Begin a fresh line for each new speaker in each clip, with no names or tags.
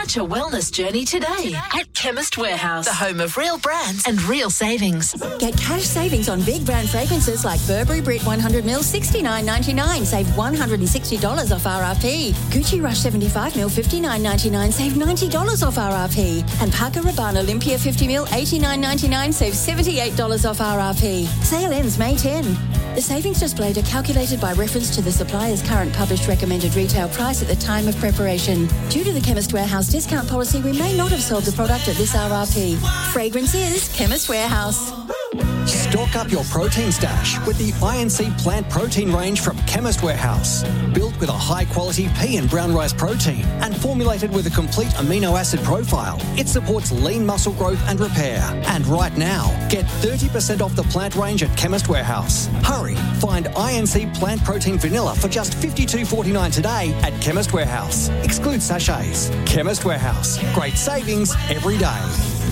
Start your wellness journey today at Chemist Warehouse, the home of real brands and real savings.
Get cash savings on big brand fragrances like Burberry Brit 100ml $69.99. Save $160 off RRP. Gucci Rush 75ml $59.99. Save $90 off RRP. And Paco Rabanne Olympia 50ml $89.99. Save $78 off RRP. Sale ends May 10. The savings displayed are calculated by reference to the supplier's current published recommended retail price at the time of preparation. Due to the Chemist Warehouse discount policy, we may not have sold the product at this RRP. Fragrance is Chemist Warehouse.
Stock up your protein stash with the INC plant protein range from Chemist Warehouse. Built with a high-quality pea and brown rice protein and formulated with a complete amino acid profile, it supports lean muscle growth and repair. And right now, get 30% off the plant range at Chemist Warehouse. Hurry, find INC plant protein vanilla for just $52.49 today at Chemist Warehouse. Exclude sachets. Chemist Warehouse. Great savings every day.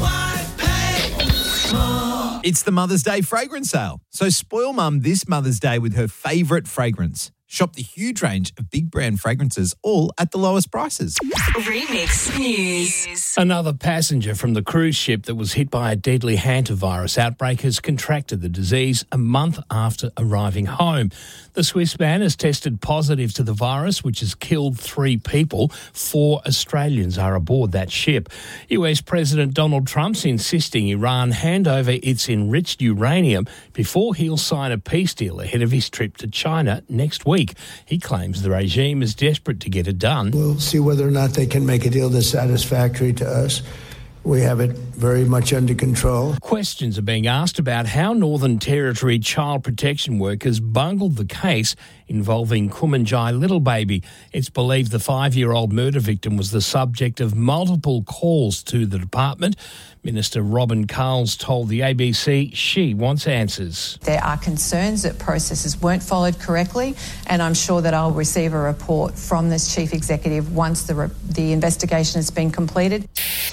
It's the Mother's Day fragrance sale. So spoil Mum this Mother's Day with her favourite fragrance. Shop the huge range of big brand fragrances, all at the lowest prices.
Remix News.
Another passenger from the cruise ship that was hit by a deadly hantavirus outbreak has contracted the disease a month after arriving home. The Swiss man has tested positive to the virus, which has killed 3 people. 4 Australians are aboard that ship. US President Donald Trump's insisting Iran hand over its enriched uranium before he'll sign a peace deal ahead of his trip to China next week. He claims the regime is desperate to get it done.
We'll see whether or not they can make a deal that's satisfactory to us. We have it very much under control.
Questions are being asked about how Northern Territory child protection workers bungled the case involving Kumanjai little baby. It's believed the 5-year-old murder victim was the subject of multiple calls to the department. Minister Robin Carles told the ABC she wants answers.
There are concerns that processes weren't followed correctly, and I'm sure that I'll receive a report from this Chief Executive once the investigation has been completed.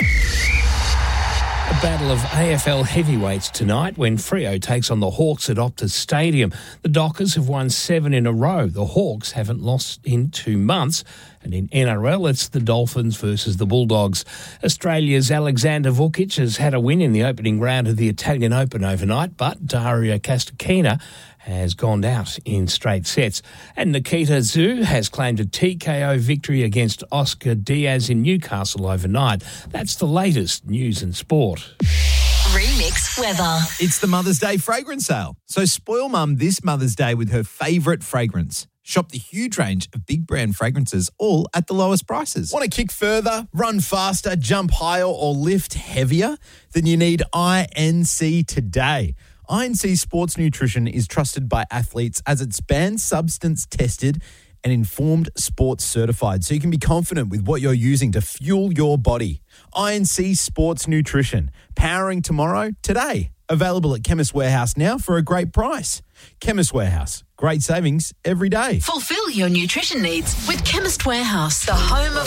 A battle of AFL heavyweights tonight when Freo takes on the Hawks at Optus Stadium. The Dockers have won 7 in a row. The Hawks haven't lost in 2 months. And in NRL, it's the Dolphins versus the Bulldogs. Australia's Alexander Vukic has had a win in the opening round of the Italian Open overnight, but Daria Kasatkina has gone out in straight sets. And Nikita Zhu has claimed a TKO victory against Oscar Diaz in Newcastle overnight. That's the latest news and sport.
Remix weather.
It's the Mother's Day fragrance sale. So spoil Mum this Mother's Day with her favourite fragrance. Shop the huge range of big brand fragrances, all at the lowest prices. Want to kick further, run faster, jump higher, or lift heavier? Then you need INC today. INC Sports Nutrition is trusted by athletes as it's banned substance tested and informed sports certified, so you can be confident with what you're using to fuel your body. INC Sports Nutrition, powering tomorrow today. Available at Chemist Warehouse now for a great price. Chemist Warehouse, great savings every day.
Fulfill your nutrition needs with Chemist Warehouse, the home of